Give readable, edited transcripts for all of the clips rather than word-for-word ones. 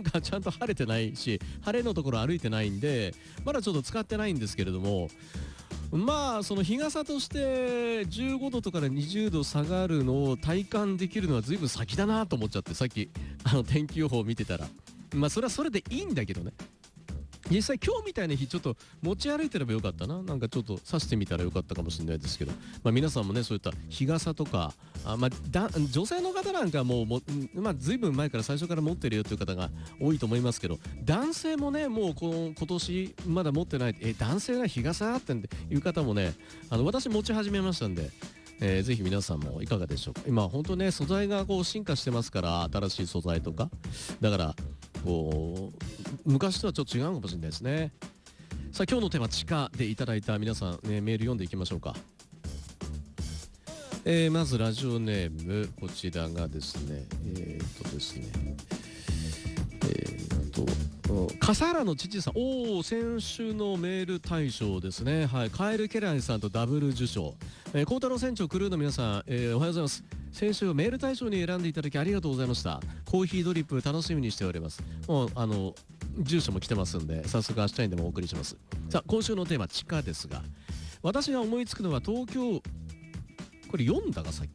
なんかちゃんと晴れてないし、晴れのところ歩いてないんでまだちょっと使ってないんですけれども、まあその日傘として15度とかで20度下がるのを体感できるのは随分先だなと思っちゃって、さっき天気予報を見てたら、まあそれはそれでいいんだけどね。実際今日みたいな日ちょっと持ち歩いてればよかったな、なんかちょっと差してみたらよかったかもしれないですけど、まあ、皆さんもねそういった日傘とか女性の方なんかまあ、随分前から最初から持ってるよという方が多いと思いますけど、男性もねもう今年まだ持ってない、男性が日傘っていう方もね私持ち始めましたんで、ぜひ皆さんもいかがでしょうか。今本当ね素材がこう進化してますから、新しい素材とかだからこう昔とはちょっと違うかもしれないですね。さあ今日のテーマ地下でいただいた皆さん、ね、メール読んでいきましょうか。まずラジオネームこちらがですねですね笠原の父さん、先週のメール大賞ですね。はい、カエル・ケランさんとダブル受賞。孝太郎船長クルーの皆さん、おはようございます。先週メール大賞に選んでいただきありがとうございました。コーヒードリップ楽しみにしております。もう住所も来てますんで早速明日にでもお送りします。さあ今週のテーマ地下ですが、私が思いつくのは東京、これ読んだがさっき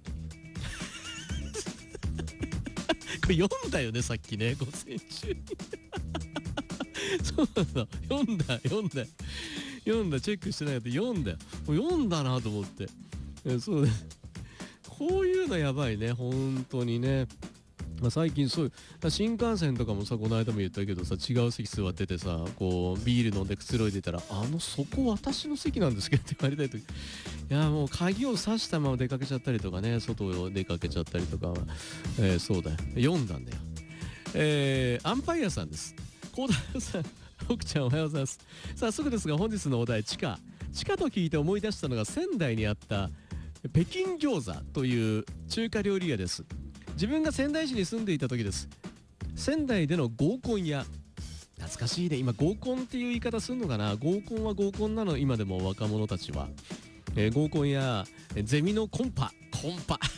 これ読んだよねさっきね午前中にそうなんだ、読んだチェックしてないやつ読んだよ、もう読んだなと思って、そうね、こういうのやばいね本当にね。まあ、最近そういう新幹線とかもさ、この間も言ったけどさ、違う席座っててさ、こうビール飲んでくつろいでたら、そこ私の席なんですけどって言われたりとか、いやもう鍵を挿したまま出かけちゃったりとかね、外を出かけちゃったりとか、そうだよ、読んだんだよ。アンパイアさんです。幸太郎さん、奥ちゃんおはようございます。早速ですが本日のお題、地下と聞いて思い出したのが仙台にあった北京餃子という中華料理屋です。自分が仙台市に住んでいた時です。仙台での合コン屋、懐かしいね。今合コンっていう言い方するのかな。合コンは合コンなの今でも若者たちは、合コンやゼミのコンパコンパ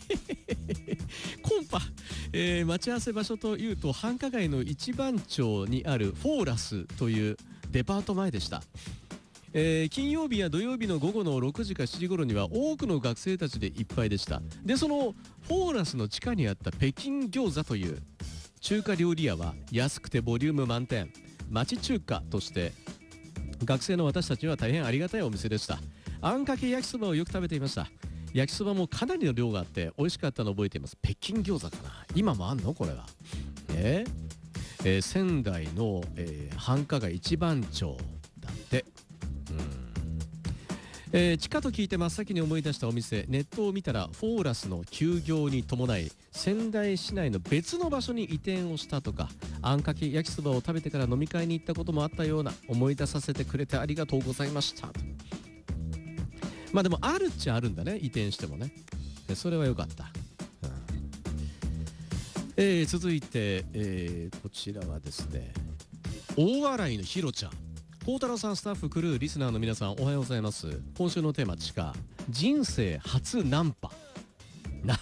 待ち合わせ場所というと繁華街の一番町にあるフォーラスというデパート前でした。金曜日や土曜日の午後の6時か7時頃には多くの学生たちでいっぱいでした。でそのフォーラスの地下にあった北京餃子という中華料理屋は安くてボリューム満点、町中華として学生の私たちは大変ありがたいお店でした。あんかけ焼きそばをよく食べていました。焼きそばもかなりの量があって美味しかったのを覚えています。北京餃子かな、今もあんのこれは。仙台の、繁華街一番町だって。地下と聞いて真っ先に思い出したお店、ネットを見たらフォーラスの休業に伴い仙台市内の別の場所に移転をしたとか、あんかけ焼きそばを食べてから飲み会に行ったこともあったような、思い出させてくれてありがとうございました。まあでもあるっちゃあるんだね、移転してもね。それはよかった。続いて、こちらはですね、大洗のひろちゃん、孝太郎さん、スタッフ、クルー、リスナーの皆さん、おはようございます。今週のテーマ、地下、人生初ナンパな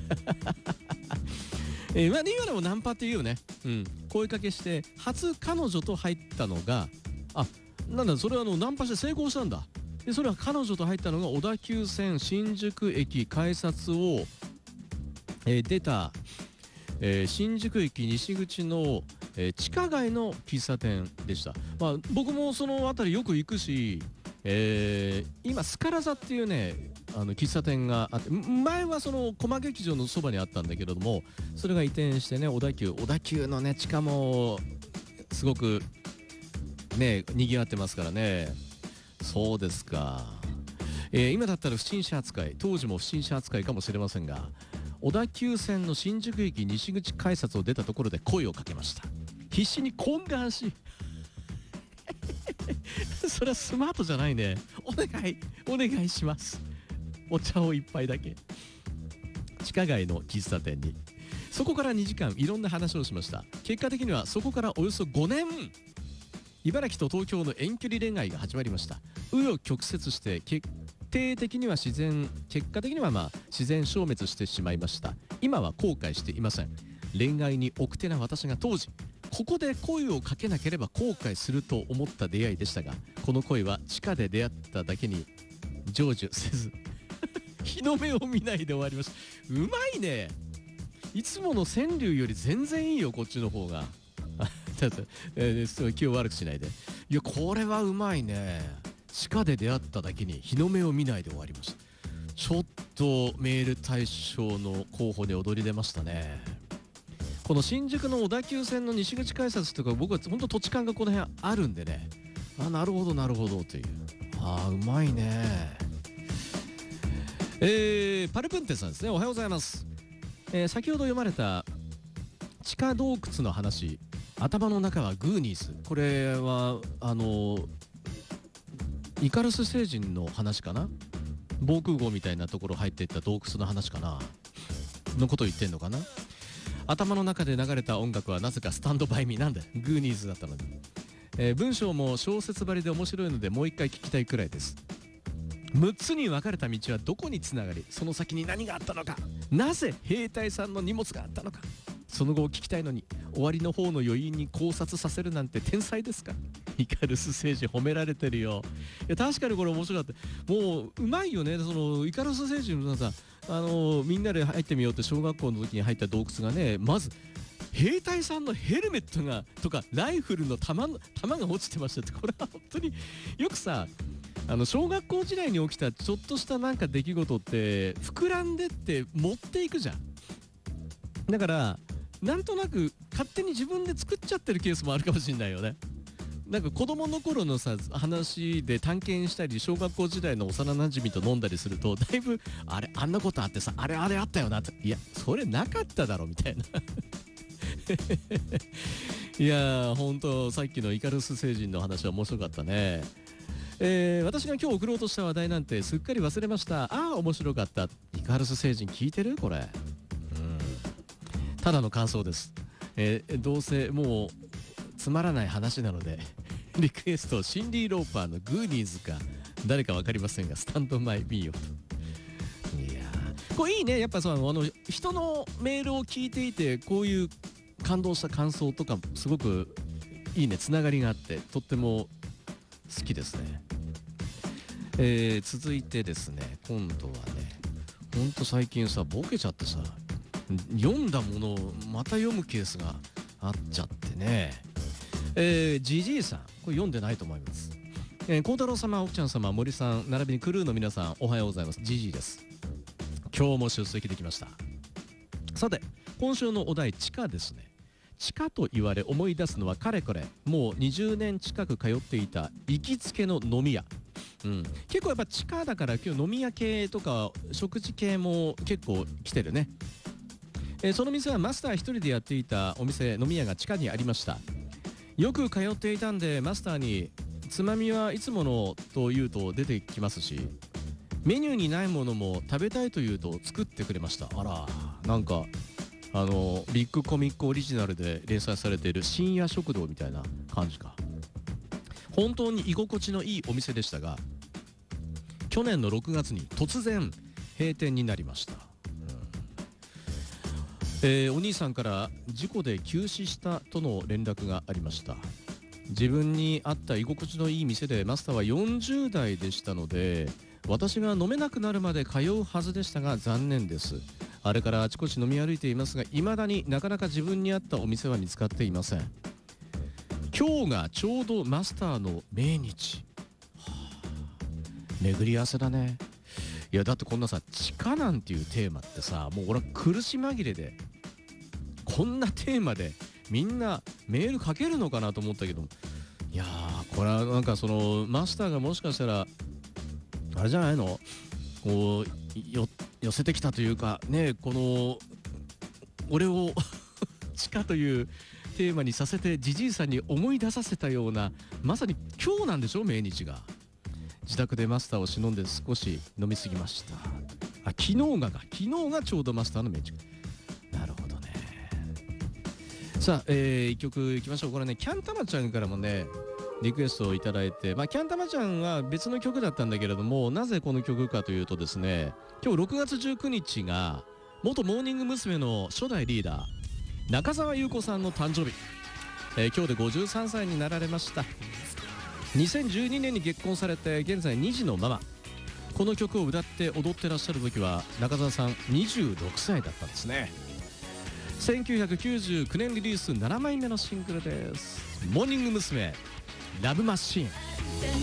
まあ今でもナンパっていうよね。声かけして初彼女と入ったのが、なんだそれはナンパして成功したんだ。でそれは彼女と入ったのが小田急線新宿駅改札を、出た、新宿駅西口の、地下街の喫茶店でした。まあ、僕もその辺りよく行くし、今スカラ座っていうね喫茶店があって、前はその駒劇場のそばにあったんだけれども、それが移転してね、小田急のね地下もすごくね賑わってますからね。そうですか。今だったら不審者扱い、当時も不審者扱いかもしれませんが、小田急線の新宿駅西口改札を出たところで声をかけました。必死に懇願しそれはスマートじゃないね。お願いします。お茶を一杯だけ。地下街の喫茶店に、そこから2時間いろんな話をしました。結果的にはそこからおよそ5年、茨城と東京の遠距離恋愛が始まりました。紆余曲折して結果的には自然消滅してしまいました。今は後悔していません。恋愛に奥手な私が当時ここで声をかけなければ後悔すると思った出会いでしたが、この恋は地下で出会っただけに成就せず日の目を見ないで終わりました。うまいね。いつもの川柳より全然いいよ、こっちの方が気を悪くしないで。いや、これはうまいね。地下で出会っただけに日の目を見ないで終わりました。ちょっとメール大賞の候補に躍り出ましたね。この新宿の小田急線の西口改札とか、僕は本当土地勘がこの辺あるんでね、なるほどなるほどという、うまいね。パルプンテさんですね、おはようございます。先ほど読まれた地下洞窟の話、頭の中はグーニーズ、これはイカルス星人の話かな、防空壕みたいなところ入っていった洞窟の話かなのことを言ってんのかな。頭の中で流れた音楽はなぜかスタンドバイミー、なんだグーニーズだったのに、文章も小説ばりで面白いのでもう一回聞きたいくらいです。6つに分かれた道はどこにつながり、その先に何があったのか、なぜ兵隊さんの荷物があったのか、その後を聞きたいのに終わりの方の余韻に考察させるなんて天才ですか。イカルス星人褒められてるよ。いや確かにこれ面白かった。もううまいよね。そのイカルス星人のさ、みんなで入ってみようって小学校の時に入った洞窟がね、まず兵隊さんのヘルメットがとかライフルの弾が落ちてましたって、これは本当によくさ、小学校時代に起きたちょっとしたなんか出来事って膨らんでって持っていくじゃん。だからなんとなく勝手に自分で作っちゃってるケースもあるかもしれないよね。なんか子供の頃のさ話で探検したり、小学校時代の幼なじみと飲んだりすると、だいぶあんなことあってさ、あれあったよなって、いやそれなかっただろみたいないやーほんとさっきのイカルス星人の話は面白かったね。私が今日送ろうとした話題なんてすっかり忘れました。面白かった。イカルス星人聞いてるこれ。ただの感想です。どうせもうつまらない話なのでリクエストシンディ・ローパーのグーニーズか誰か分かりませんがスタンドマイビーよと。いやーこれいいね。やっぱ人のメールを聞いていてこういう感動した感想とかすごくいいね。つながりがあってとっても好きですね。続いてですね、今度はね、ほんと最近さボケちゃってさ、読んだものをまた読むケースがあっちゃってね。ジジイさん、これ読んでないと思います。孝太郎様、奥ちゃん様、森さん並びにクルーの皆さん、おはようございます。ジジイです。今日も出席できました。さて今週のお題、地下ですね。地下と言われ思い出すのはかれこれもう20年近く通っていた行きつけの飲み屋。結構やっぱ地下だから今日飲み屋系とか食事系も結構来てるね。その店はマスター一人でやっていたお店、飲み屋が地下にありました。よく通っていたんでマスターにつまみはいつものと言うと出てきますし、メニューにないものも食べたいと言うと作ってくれました。あら、なんかビッグコミックオリジナルで連載されている深夜食堂みたいな感じか。本当に居心地のいいお店でしたが、去年の6月に突然閉店になりました。お兄さんから事故で急死したとの連絡がありました。自分に合った居心地のいい店でマスターは40代でしたので、私が飲めなくなるまで通うはずでしたが残念です。あれからあちこち飲み歩いていますが、未だになかなか自分に合ったお店は見つかっていません。今日がちょうどマスターの命日。巡り合わせだね。いやだってこんなさ、地下なんていうテーマってさ、もう俺は苦し紛れでこんなテーマでみんなメールかけるのかなと思ったけど、いやーこれはなんかそのマスターがもしかしたらあれじゃないの、こう寄せてきたというかね、この俺を地下というテーマにさせてジジイさんに思い出させたような、まさに今日なんでしょ、命日が。自宅でマスターを忍んで少し飲みすぎました。昨日がちょうどマスターの命日。なるほどね。さあ、一曲いきましょう。これね、キャンタマちゃんからもねリクエストをいただいて、キャンタマちゃんは別の曲だったんだけれども、なぜこの曲かというとですね、今日6月19日が元モーニング娘。の初代リーダー中澤裕子さんの誕生日。 今日で53歳になられました。2012年に結婚されて現在2児のママ。この曲を歌って踊ってらっしゃる時は中澤さん26歳だったんですね。1999年リリース7枚目のシングルです。モーニング娘。ラブマシーン。